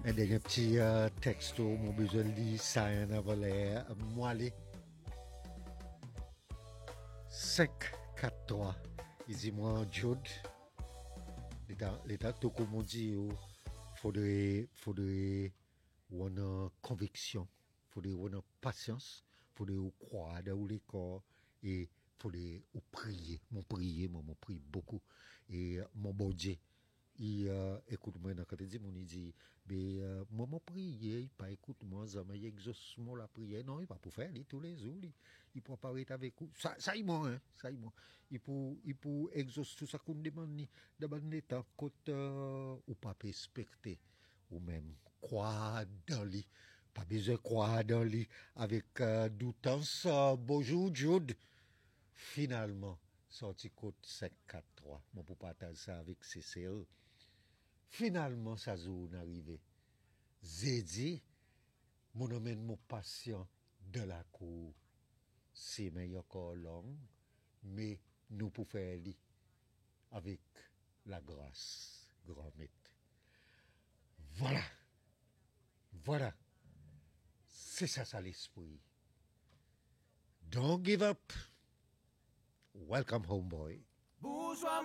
Un dernier petit texto, mon besoin de lire ça, un avant les moelleux. 5, 4, 3. Il dit, moi, Jude, l'état, tout comme on dit, faudrait une conviction, faudrait une patience, faudrait croire dans les corps et faudrait prier. Mon prie beaucoup. Et mon bon Dieu, écoute-moi, quand il dit, mon il dit, mais moi, mon prier, il pas écoute-moi, il exauce la prière. Non, il pas pour faire tous les jours. Il peut pas être avec vous. Ça y est, hein, ça y est. Il peut exaucer tout ça qu'on demande dans l'état côté ou pas respecter ou même croire dans lui. Pas besoin de croire dans lui avec doutance. Bonjour, Jude. Finalement, sorti code 543. Moi, pour partager ça avec CCL. Finalement, ça zone arrivé. J'ai dit, mon emmène mon patient de la cour. C'est meilleur encore long, mais nous pouvons faire lui avec la grâce, grand maître. Voilà, voilà. C'est ça l'esprit. Don't give up. Welcome home, boy. Bourgeois